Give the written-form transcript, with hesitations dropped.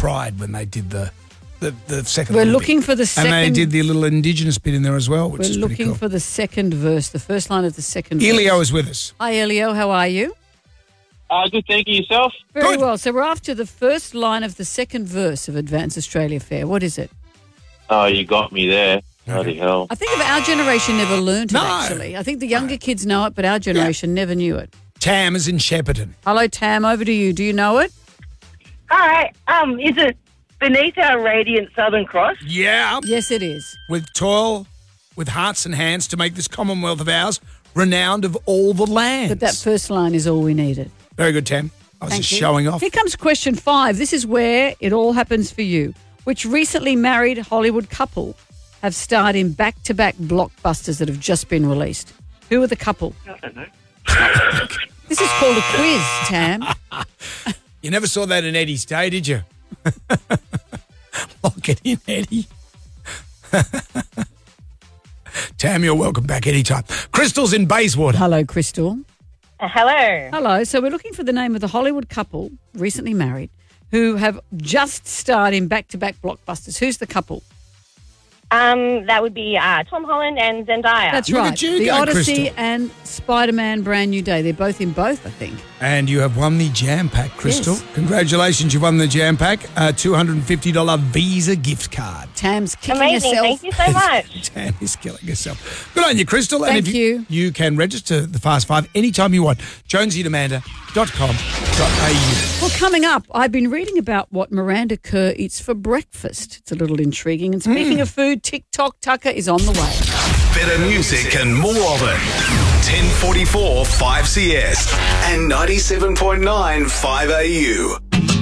cried when they did the second. We're little looking bit. for the second. And they did the little Indigenous bit in there as well, which We're is pretty looking cool. for the second verse, the first line of the second Elio verse. is with us. Hi, Elio. How are you? Good, thank you. Yourself? Very Good. well. So we're after the first line of the second verse of Advance Australia Fair. What is it? Oh, you got me there. Bloody hell. I think of our generation never learned it, No. actually. I think the younger kids know it, but our generation never knew it. Tam is in Shepparton. Hello, Tam. Over to you. Do you know it? Hi, is it beneath our radiant Southern Cross? Yeah. Yes, it is. With toil, with hearts and hands to make this Commonwealth of ours renowned of all the lands. But that first line is all we needed. Very good, Tam. I was Thank just you. showing off. Here comes question 5. This is where it all happens for you. Which recently married Hollywood couple have starred in back-to-back blockbusters that have just been released? Who are the couple? I don't know. This is called a quiz, Tam. You never saw that in Eddie's day, did you? Lock it in, Eddie. Tam, you're welcome back anytime. Crystal's in Bayswater. Hello, Crystal. Hello. Hello. So we're looking for the name of the Hollywood couple, recently married, who have just starred in back-to-back blockbusters. Who's the couple? That would be Tom Holland and Zendaya. That's Look right. at you The go, Odyssey Crystal. and Spider-Man Brand New Day. They're both in both, I think. And you have won the Jam Pack, Crystal. Yes. Congratulations, you've won the Jam Pack. A $250 Visa gift card. Tam's kicking Amazing. herself. Thank you so much. Tam is killing herself. Good on you, Crystal. And Thank if you. You can register the Fast Five anytime you want. JonesyAndAmanda.com.au. Well, coming up, I've been reading about what Miranda Kerr eats for breakfast. It's a little intriguing. And speaking of food, TikTok Tucker is on the way. Better music and more of it. 1044 5CS and 97.9 5AU.